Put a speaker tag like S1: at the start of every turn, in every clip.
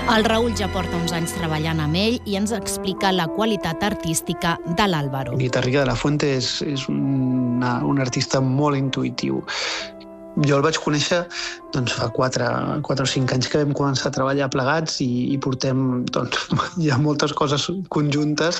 S1: El Raül ja porta uns anys treballant amb ell i ens explica la qualitat artística de l'Álvaro.
S2: Guitarriga de la Fuente és un artista molt intuïtiu. Jo el vaig conèixer fa 4 o 5 anys que vam començar a treballar plegats i portem ja moltes coses conjuntes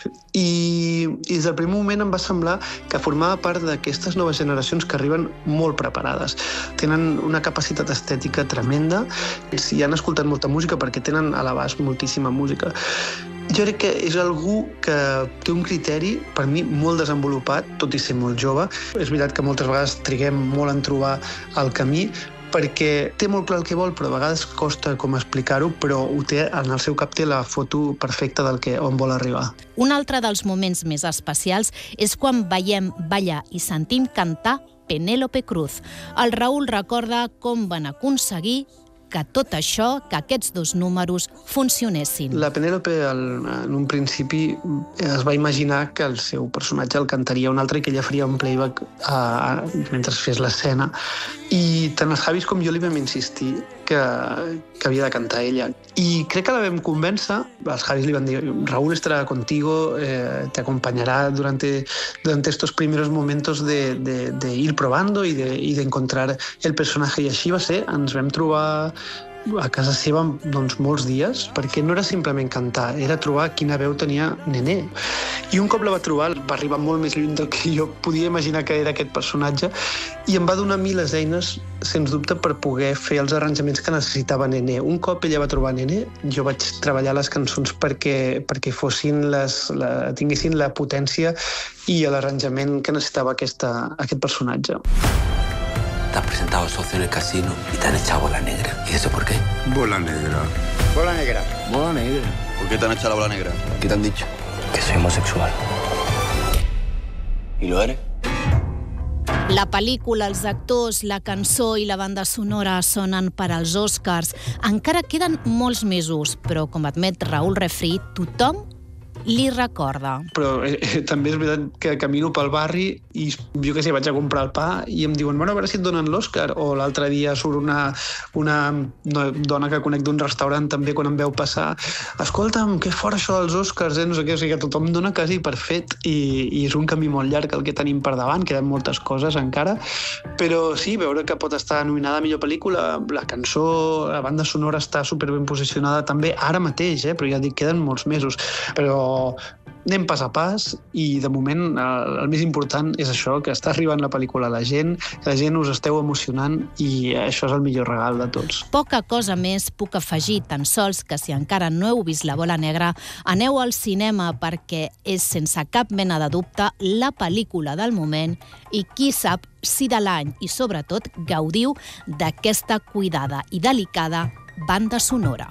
S2: i des del primer moment em va semblar que formava part d'aquestes noves generacions que arriben molt preparades. Tenen una capacitat estètica tremenda i han escoltat molta música perquè tenen a l'abast moltíssima música. Jo crec que és algú que té un criteri, per mi, molt desenvolupat, tot i ser molt jove. És veritat que moltes vegades triguem molt en trobar el camí, perquè té molt clar el que vol, però a vegades costa com explicar-ho, però ho té, en el seu cap té la foto perfecta on vol arribar.
S1: Un altre dels moments més especials és quan veiem ballar i sentim cantar Penélope Cruz. El Raül recorda com van aconseguir que tot això, que aquests 2 números funcionessin.
S2: La Penélope, en un principi, es va imaginar que el seu personatge el cantaria un altre i que ella faria un playback mentre fes l'escena. I tant els Javis com jo li vam insistir que havia de cantar ella. I crec que la vam convèncer. Els Javis li van dir, Raúl estará contigo, te acompañará durante estos primeros momentos de ir probando y de encontrar el personaje. I així va ser. Ens vam trobar a casa seva molts dies, perquè no era simplement cantar, era trobar quina veu tenia Nené. I un cop la va trobar, va arribar molt més lluny del que jo podia imaginar que era aquest personatge i em va donar a mi les eines, sens dubte, per poder fer els arranjaments que necessitava Nené. Un cop ella va trobar Nené, jo vaig treballar les cançons perquè tinguessin la potència i l'arranjament que necessitava aquest personatge.
S3: Te has presentado socio en el casino y te han echado bola negra. ¿Y eso por qué?
S4: Bola negra.
S3: Bola negra. Bola negra.
S4: ¿Por qué te han echado la bola negra?
S3: ¿Qué te han dicho? Que soy homosexual. ¿Y lo eres?
S1: La pel·lícula, els actors, la cançó i la banda sonora sonen per als Oscars. Encara queden molts mesos, però, com admet Raül Refri, tothom li recorda.
S2: Però també és veritat que camino pel barri i jo que sé, vaig a comprar el pa i em diuen, bueno, a veure si et donen l'Òscar. O l'altre dia surt una dona que conec d'un restaurant també quan em veu passar. Escolta'm, que fort això dels Òscars, no sé què. O sigui que tothom dona quasi per fet i és un camí molt llarg el que tenim per davant, queden moltes coses encara. Però sí, veure que pot estar nominada a millor pel·lícula, la cançó, la banda sonora està superben posicionada també ara mateix, però ja dic, queden molts mesos. Però anem pas a pas i de moment el més important és això, que està arribant la pel·lícula a la gent, que la gent us esteu emocionant i això és el millor regal de tots.
S1: Poca cosa més puc afegir, tan sols que si encara no heu vist La bola negra, aneu al cinema perquè és sense cap mena de dubte la pel·lícula del moment i qui sap si de l'any i sobretot gaudiu d'aquesta cuidada i delicada banda sonora.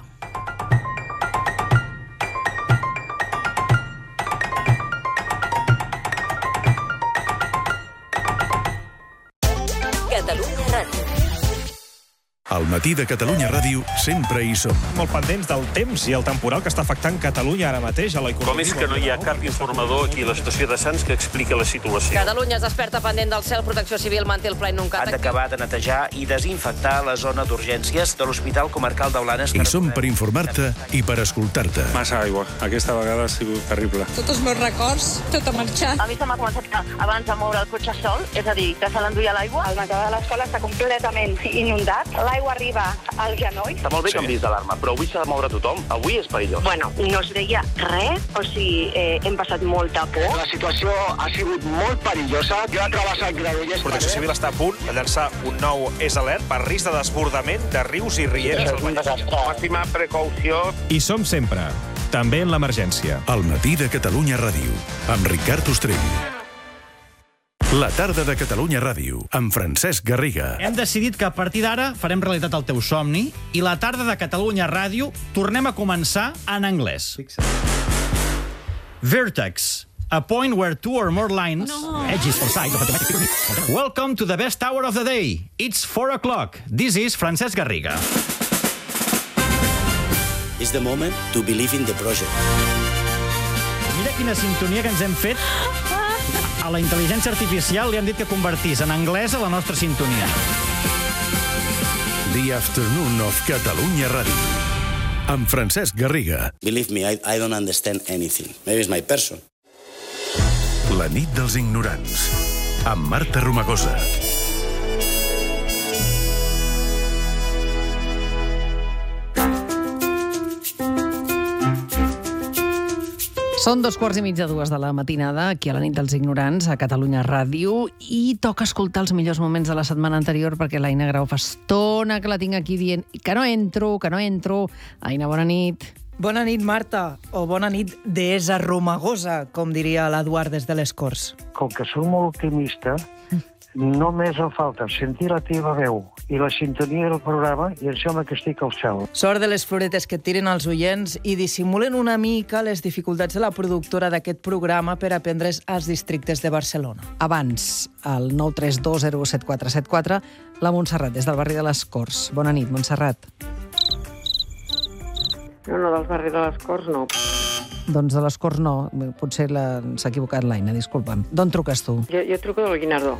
S5: Catalunya Ràdio.
S6: Al matí de Catalunya Ràdio sempre hi som.
S7: Molt pendents del temps i el temporal que està afectant Catalunya ara mateix a l'economia.
S8: Com és que no hi ha cap informador aquí a l'estació de Sants que expliqui la situació?
S5: Catalunya és experta pendent del cel. Protecció Civil manté el pla inuncat.
S9: Han d'acabar de netejar i desinfectar la zona d'urgències de l'Hospital Comarcal de Blanes.
S6: I som per informar-te i per escoltar-te.
S8: Massa aigua. Aquesta vegada ha sigut terrible.
S10: Tots els meus records, tot ha marxat.
S11: A mi se m'ha començat que abans de moure el cotxe sol, és a dir, que se l'enduia l'aigua. El menjador de l'escola està completament inundat. L'aigua arriba al genoll.
S12: Està molt bé que han vist l'alarma, però avui s'ha de moure tothom. Avui és perillós.
S11: Bueno, no es veia res, o sigui, hem passat molta por.
S12: La situació ha sigut molt perillosa. Jo he travessat Granollers.
S7: Protecció Civil està a punt de llançar un nou alert per risc de desbordament de rius i rieres.
S12: Màxima precaució.
S7: I som sempre, també en l'emergència.
S6: Al matí de Catalunya Ràdio, amb Ricard Ostrell. La tarda de Catalunya Ràdio, amb Francesc Garriga.
S13: Hem decidit que a partir d'ara farem realitat el teu somni i la tarda de Catalunya Ràdio tornem a començar en anglès. Vertex, a point where two or more lines, edges or sides of a geometric pyramid. Welcome to the best hour of the day. It's 4 o'clock. This is Francesc Garriga.
S14: It's the moment to believe in the project.
S13: Mira quina sintonia que ens hem fet. A la intel·ligència artificial li han dit que convertís en anglès a la nostra sintonia.
S6: The Afternoon of Catalunya Ràdio. amb Francesc Garriga.
S14: Believe me, I don't understand anything. Maybe it's my person.
S6: La nit dels ignorants, amb Marta Romagosa.
S15: Són 2:15 de la matinada, aquí a la nit dels ignorants, a Catalunya Ràdio, i toca escoltar els millors moments de la setmana anterior perquè l'Aina Grau fa estona que la tinc aquí dient que no entro. Aina, bona nit.
S16: Bona nit, Marta, o bona nit, deessa Romagosa, com diria l'Eduard des de les Corts.
S17: Com que soc molt optimista, només em falta sentir la teva veu i la sintonia del programa i em sembla que estic al cel.
S16: Sort de les floretes que et tiren els oients i dissimulen una mica les dificultats de la productora d'aquest programa per aprendre's als districtes de Barcelona.
S15: Abans, al 932017474, la Montserrat, des del barri de les Corts. Bona nit, Montserrat.
S18: No, del barri de les Corts no.
S15: Doncs de les Corts no, potser s'ha equivocat l'Aina, disculpa'm. D'on truques tu?
S18: Jo truco del Guinardó.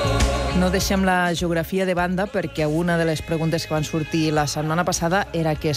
S16: No deixem la geografia de banda perquè una de les preguntes que van sortir la setmana passada era que